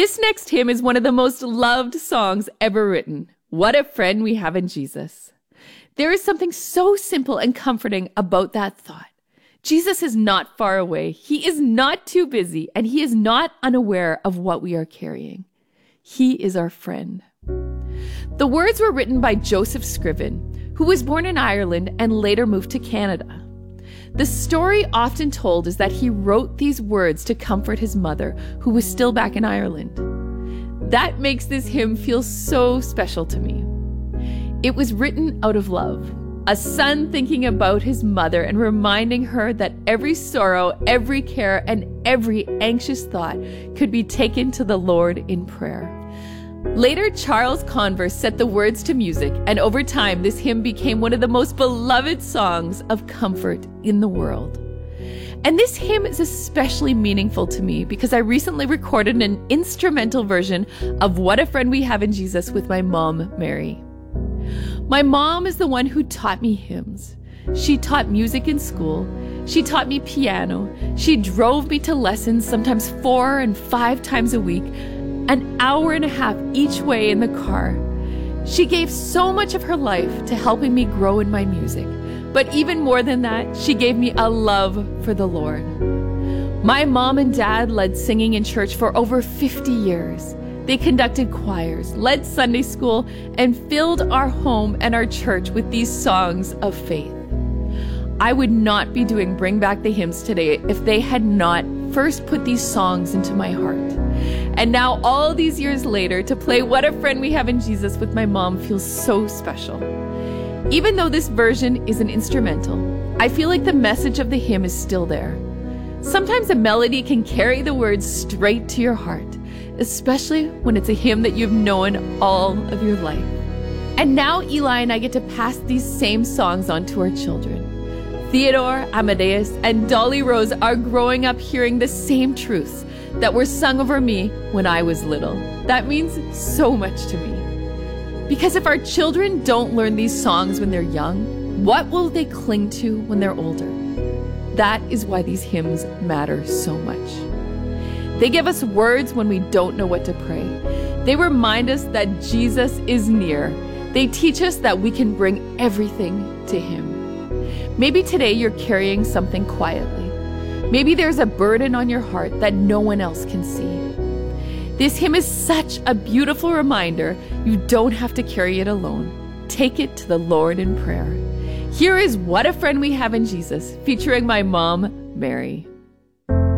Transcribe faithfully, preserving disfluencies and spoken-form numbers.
This next hymn is one of the most loved songs ever written. What a friend we have in Jesus. There is something so simple and comforting about that thought. Jesus is not far away. He is not too busy, and he is not unaware of what we are carrying. He is our friend. The words were written by Joseph Scriven, who was born in Ireland and later moved to Canada. The story often told is that he wrote these words to comfort his mother, who was still back in Ireland. That makes this hymn feel so special to me. It was written out of love, a son thinking about his mother and reminding her that every sorrow, every care, and every anxious thought could be taken to the Lord in prayer. Later, Charles Converse set the words to music, and over time, this hymn became one of the most beloved songs of comfort in the world. And this hymn is especially meaningful to me because I recently recorded an instrumental version of What a Friend We Have in Jesus with my mom, Mary. My mom is the one who taught me hymns. She taught music in school. She taught me piano. She drove me to lessons sometimes four and five times a week, an hour and a half each way in the car. She gave so much of her life to helping me grow in my music. But even more than that, she gave me a love for the Lord. My mom and dad led singing in church for over fifty years. They conducted choirs, led Sunday school, and filled our home and our church with these songs of faith. I would not be doing Bring Back the Hymns today if they had not first put these songs into my heart. And now, all these years later, to play What a Friend We Have in Jesus with my mom feels so special. Even though this version is an instrumental, I feel like the message of the hymn is still there. Sometimes a melody can carry the words straight to your heart, especially when it's a hymn that you've known all of your life. And now Eli and I get to pass these same songs on to our children. Theodore, Amadeus, and Dolly Rose are growing up hearing the same truths that were sung over me when I was little. That means so much to me. Because if our children don't learn these songs when they're young, what will they cling to when they're older? That is why these hymns matter so much. They give us words when we don't know what to pray. They remind us that Jesus is near. They teach us that we can bring everything to him. Maybe today you're carrying something quietly. Maybe there's a burden on your heart that no one else can see. This hymn is such a beautiful reminder you don't have to carry it alone. Take it to the Lord in prayer. Here is What a Friend We Have in Jesus, featuring my mom, Mary.